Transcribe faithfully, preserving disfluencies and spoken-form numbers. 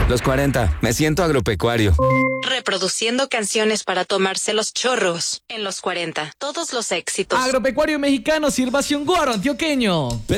Los cuarenta, me siento agropecuario. Reproduciendo canciones para tomarse los chorros. En los cuarenta, todos los éxitos. Agropecuario mexicano, sirvación guaro antioqueño.